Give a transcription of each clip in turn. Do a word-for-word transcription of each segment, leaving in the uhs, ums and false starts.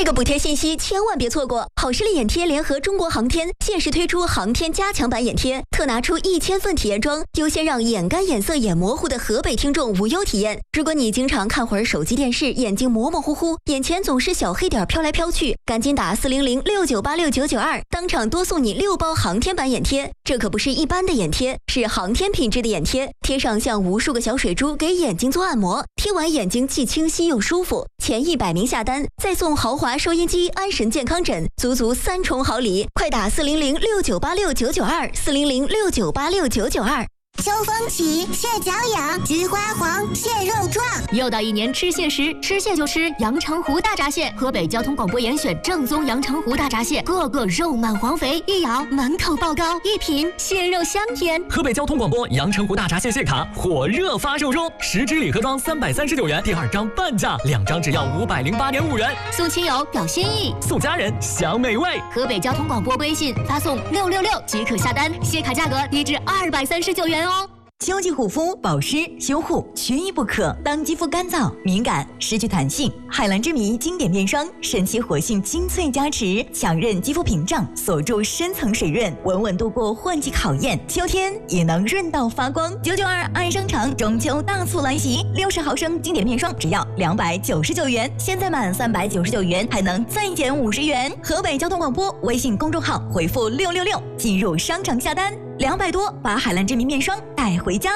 这个补贴信息千万别错过！好视力眼贴联合中国航天，限时推出航天加强版眼贴，特拿出一千份体验装，优先让眼干、眼涩、眼模糊的河北听众无忧体验。如果你经常看会儿手机电视，眼睛模模糊糊，眼前总是小黑点飘来飘去，赶紧打四零零六九八六九九二，当场多送你六包航天版眼贴。这可不是一般的眼贴，是航天品质的眼贴，贴上像无数个小水珠，给眼睛做按摩，贴完眼睛既清晰又舒服。前一百名下单，再送豪华收音机、安神健康枕，足足三重好礼！快打四零零六九八六九九二，四零零六九八六九九二。 秋风起，蟹脚痒，菊花黄，蟹肉壮。 又到一年吃蟹时，吃蟹就吃阳澄湖大闸蟹。河北交通广播严选正宗阳澄湖大闸蟹，个个肉满黄肥，一咬满口爆膏，一品蟹肉香甜。 河北交通广播阳澄湖大闸蟹蟹卡火热发售中，十支礼盒装三百三十九元，第二张半价，两张只要五百零八点五元。 送亲友表心意， 送家人享美味。 河北交通广播微信发送六六六即可下单，蟹卡价格低至二百三十九元哦。 秋季护肤保湿修护缺一不可。当肌肤干燥、敏感、失去弹性，海蓝之谜经典面霜神奇活性精粹加持，强韧肌肤屏障，锁住深层水润，稳稳度过换季考验。秋天也能润到发光。九九二爱商场中秋大促来袭，六十毫升经典面霜只要两百九十九元，现在满三百九十九元还能再减五十元。河北交通广播微信公众号回复六六六进入商场下单。两百多，把海蓝之谜面霜带回家。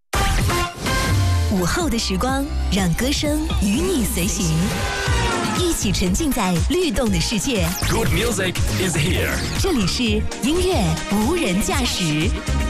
午后的时光，让歌声与你随行，一起沉浸在律动的世界。 Good music is here。 这里是音乐无人驾驶。